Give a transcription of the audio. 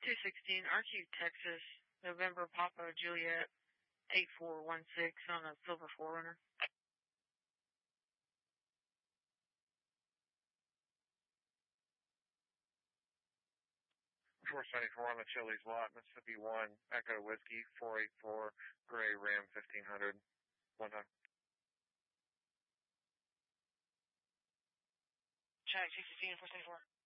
216, RQ Texas, November Papa Juliet, 8416 on a Silver 4Runner. 474 on the Chili's lot, Mississippi 1, Echo Whiskey, 484, Gray Ram 1500, 1 time. Check, 216, 474.